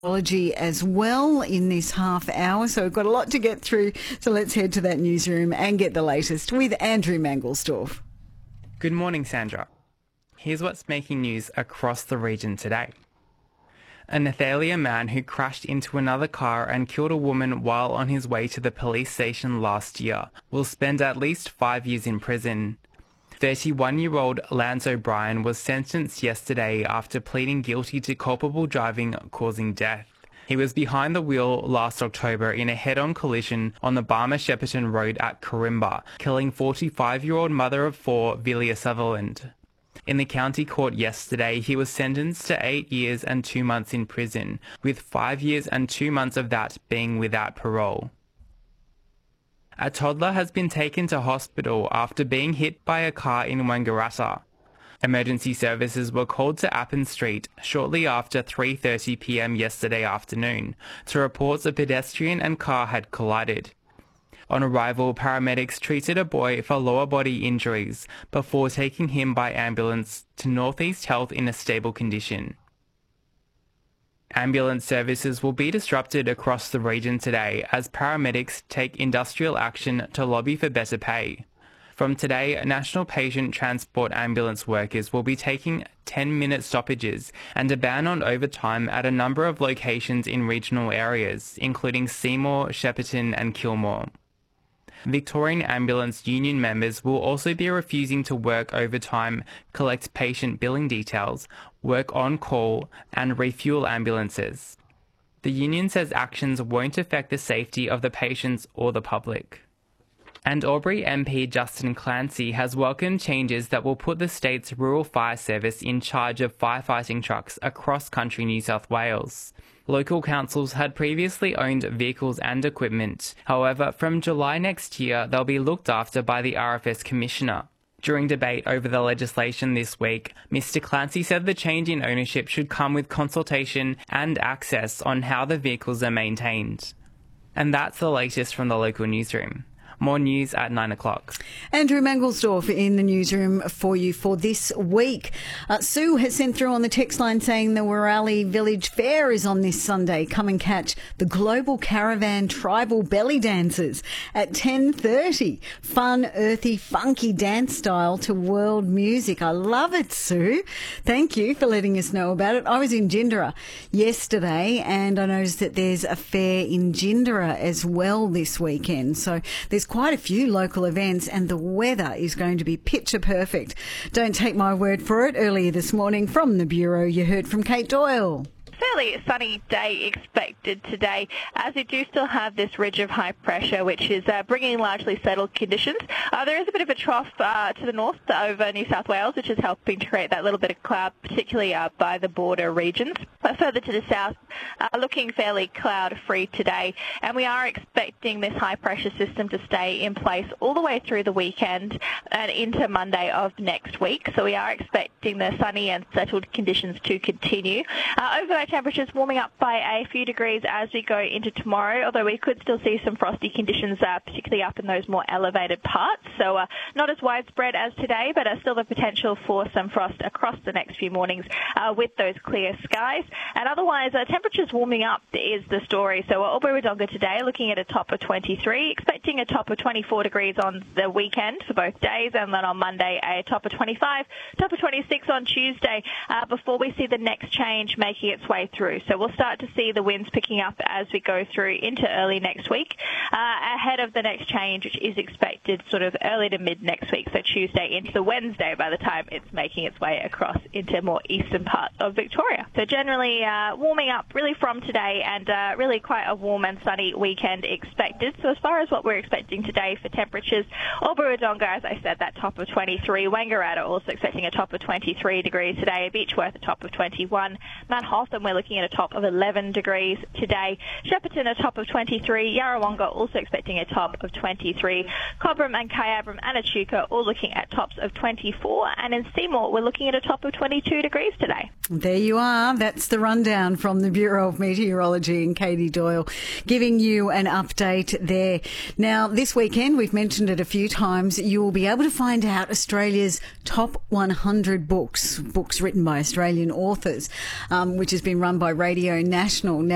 As well in this half hour, so we've got a lot to get through, so let's head to that newsroom and get the latest with Andrew Mangelsdorf. Good morning, Sandra. Here's what's making news across the region today. A Nathalia man who crashed into another car and killed a woman while on his way to the police station last year will spend at least 5 years in prison. 31-year-old Lance O'Brien was sentenced yesterday after pleading guilty to culpable driving causing death. He was behind the wheel last October in a head-on collision on the Barmer-Shepparton Road at Corimba, killing 45-year-old mother of 4 Villia Sutherland. In the county court yesterday, he was sentenced to 8 years and 2 months in prison, with 5 years and 2 months of that being without parole. A toddler has been taken to hospital after being hit by a car in Wangaratta. Emergency services were called to Appin Street shortly after 3:30 p.m. yesterday afternoon to report a pedestrian and car had collided. On arrival, paramedics treated a boy for lower body injuries before taking him by ambulance to Northeast Health in a stable condition. Ambulance services will be disrupted across the region today as paramedics take industrial action to lobby for better pay. From today, National Patient Transport ambulance workers will be taking 10-minute stoppages and a ban on overtime at a number of locations in regional areas, including Seymour, Shepparton and Kilmore. Victorian Ambulance Union members will also be refusing to work overtime, collect patient billing details, work on call, and refuel ambulances. The union says actions won't affect the safety of the patients or the public. And Albury MP Justin Clancy has welcomed changes that will put the state's rural fire service in charge of firefighting trucks across country New South Wales. Local councils had previously owned vehicles and equipment. However, from July next year, they'll be looked after by the RFS Commissioner. During debate over the legislation this week, Mr. Clancy said the change in ownership should come with consultation and access on how the vehicles are maintained. And that's the latest from the local newsroom. More news at 9 o'clock. Andrew Mangelsdorf in the newsroom for you for this week. Sue has sent through on the text line saying the Wirralli Village Fair is on this Sunday. Come and catch the Global Caravan Tribal Belly Dancers at 10:30. Fun, earthy, funky dance style to world music. I love it, Sue. Thank you for letting us know about it. I was in Jindera yesterday and I noticed that there's a fair in Jindera as well this weekend. So there's quite a few local events and the weather is going to be picture perfect. Don't take my word for it. Earlier this morning from the Bureau, you heard from Kate Doyle. Fairly sunny day expected today, as we do still have this ridge of high pressure, which is bringing largely settled conditions. There is a bit of a trough to the north over New South Wales, which is helping to create that little bit of cloud, particularly by the border regions. But further to the south, looking fairly cloud-free today, and we are expecting this high pressure system to stay in place all the way through the weekend and into Monday of next week. So we are expecting the sunny and settled conditions to continue. Overnight temperatures warming up by a few degrees as we go into tomorrow, although we could still see some frosty conditions, particularly up in those more elevated parts. So not as widespread as today, but still the potential for some frost across the next few mornings with those clear skies. And otherwise, temperatures warming up is the story. So Albury-Wodonga today looking at a top of 23, expecting a top of 24 degrees on the weekend for both days, and then on Monday a top of 25, top of 26 on Tuesday, before we see the next change making its way through. So we'll start to see the winds picking up as we go through into early next week, ahead of the next change, which is expected sort of early to mid next week, so Tuesday into the Wednesday by the time it's making its way across into more eastern parts of Victoria. So generally warming up really from today, and really quite a warm and sunny weekend expected. So as far as what we're expecting today for temperatures, Albury-Wodonga, as I said, that top of 23. Wangaratta also expecting a top of 23 degrees today. Beechworth a top of 21. Mount Hotham we're looking at a top of 11 degrees today. Shepparton a top of 23. Yarrawonga also expecting a top of 23. Cobram and Kyabram and Echuca all looking at tops of 24. And in Seymour we're looking at a top of 22 degrees today. There you are. That's the rundown from the Bureau of Meteorology and Katie Doyle giving you an update there. Now, this weekend, we've mentioned it a few times, you will be able to find out Australia's top 100 books written by Australian authors, which has been run by Radio National. Now,